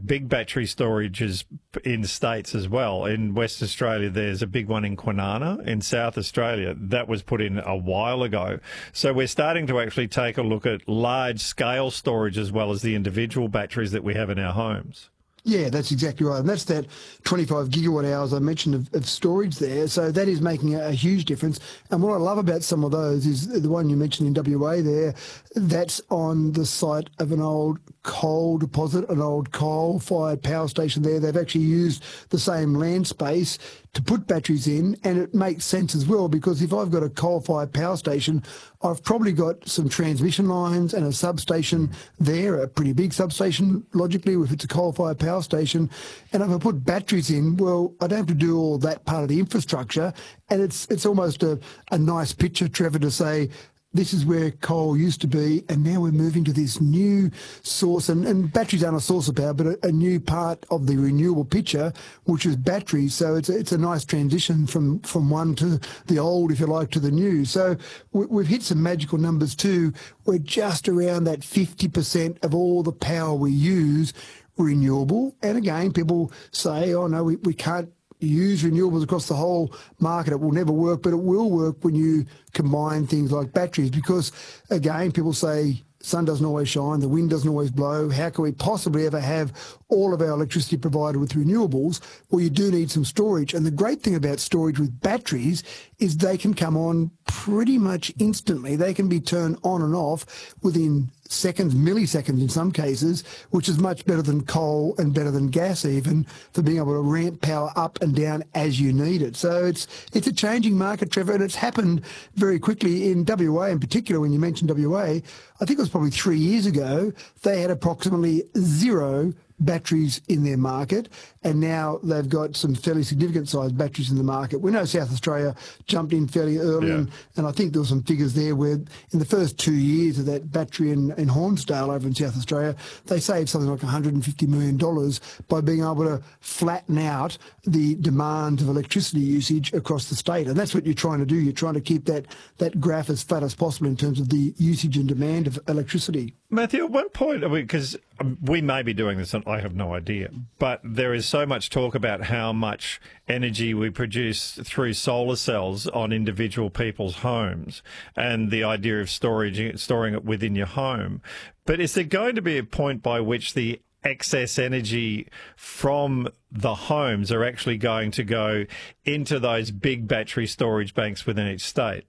big battery storages in states as well. In West Australia, there's a big one in Kwinana. In South Australia, that was put in a while ago. So we're starting to actually take a look at large-scale storage as well as the individual batteries that we have in our homes. Yeah, that's exactly right. And that's that 25 gigawatt hours I mentioned of storage there. So that is making a huge difference. And what I love about some of those is the one you mentioned in WA there, that's on the site of an old coal deposit, an old coal-fired power station there. They've actually used the same land space to put batteries in, and it makes sense as well, because if I've got a coal-fired power station, I've probably got some transmission lines and a substation there, a pretty big substation, logically, if it's a coal-fired power station. And if I put batteries in, well, I don't have to do all that part of the infrastructure, and it's almost a nice picture, Trevor, to say, this is where coal used to be, and now we're moving to this new source. And batteries aren't a source of power, but a new part of the renewable picture, which is batteries. So it's a nice transition from one to the old, if you like, to the new. So we've hit some magical numbers too. We're just around that 50% of all the power we use renewable. And again, people say, oh no, we can't use renewables across the whole market. It will never work, but it will work when you combine things like batteries, because again, people say sun doesn't always shine, the wind doesn't always blow. How can we possibly ever have all of our electricity provided with renewables? Well, you do need some storage. And the great thing about storage with batteries is they can come on pretty much instantly. They can be turned on and off within seconds, milliseconds in some cases, which is much better than coal and better than gas even, for being able to ramp power up and down as you need it. So it's a changing market, Trevor, and it's happened very quickly in WA in particular. When you mentioned WA, I think it was probably 3 years ago, they had approximately zero batteries in their market, and now they've got some fairly significant sized batteries in the market. We know South Australia jumped in fairly early, and I think there were some figures there where in the first 2 years of that battery in Hornsdale over in South Australia, they saved something like $150 million by being able to flatten out the demand of electricity usage across the state. And that's what you're trying to do. You're trying to keep that graph as flat as possible in terms of the usage and demand of electricity. Matthew, at what point, because we may be doing this and I have no idea, but there is so much talk about how much energy we produce through solar cells on individual people's homes and the idea of storing it within your home. But is there going to be a point by which the excess energy from the homes are actually going to go into those big battery storage banks within each state?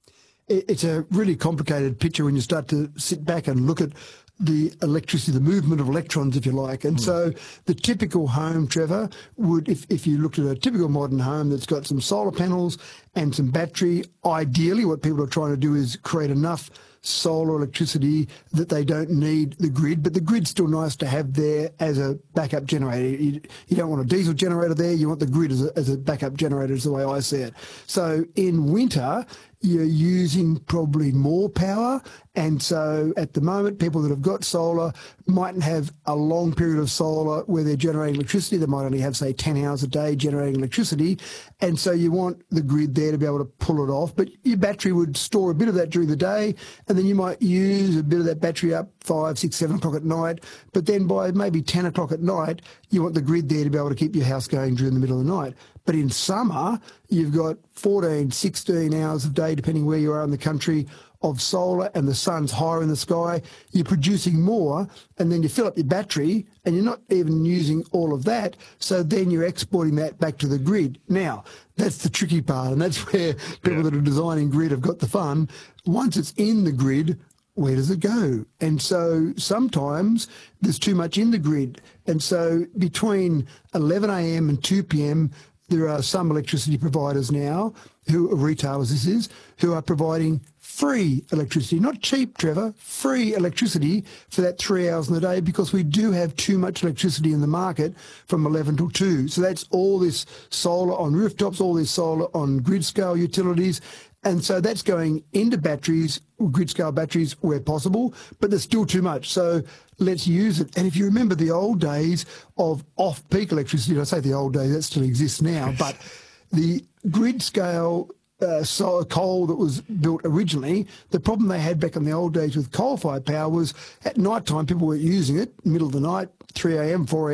It's a really complicated picture when you start to sit back and look at the electricity, the movement of electrons, if you like. And so the typical home, Trevor, would, if you looked at a typical modern home that's got some solar panels and some battery, ideally what people are trying to do is create enough solar electricity that they don't need the grid, but the grid's still nice to have there as a backup generator. You don't want a diesel generator there, you want the grid as a backup generator, is the way I see it. So in winter, you're using probably more power, and so at the moment, people that have got solar mightn't have a long period of solar where they're generating electricity. They might only have, say, 10 hours a day generating electricity, and so you want the grid there to be able to pull it off. But your battery would store a bit of that during the day, and then you might use a bit of that battery up 5, 6, 7 o'clock at night, but then by maybe 10 o'clock at night, you want the grid there to be able to keep your house going during the middle of the night. But in summer, you've got 14, 16 hours of day, depending where you are in the country, of solar, and the sun's higher in the sky. You're producing more, and then you fill up your battery, and you're not even using all of that, so then you're exporting that back to the grid. Now, that's the tricky part, and that's where people that are designing grid have got the fun. Once it's in the grid, where does it go? And so sometimes there's too much in the grid. And so between 11 a.m. and 2 p.m., there are some electricity providers now, who are retailers this is, who are providing free electricity, not cheap, Trevor, free electricity for that 3 hours in the day, because we do have too much electricity in the market from 11 till 2. So that's all this solar on rooftops, all this solar on grid scale utilities. And so that's going into batteries, grid scale batteries where possible, but there's still too much. So let's use it. And if you remember the old days of off-peak electricity, I say the old days, that still exists now, but the grid scale solar coal that was built originally, the problem they had back in the old days with coal-fired power was at night time, people weren't using it, middle of the night, 3 a.m., 4 a.m.,